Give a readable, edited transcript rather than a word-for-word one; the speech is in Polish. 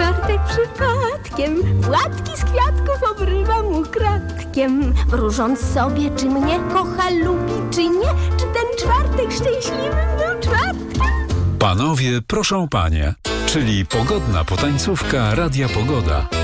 czwartek przypadkiem płatki z kwiatków obrywa mu kratkiem, wróżąc sobie, czy mnie kocha, lubi, czy nie, czy ten czwartek szczęśliwym był czwartkiem. Panowie proszą panie, czyli pogodna potańcówka Radia Pogoda.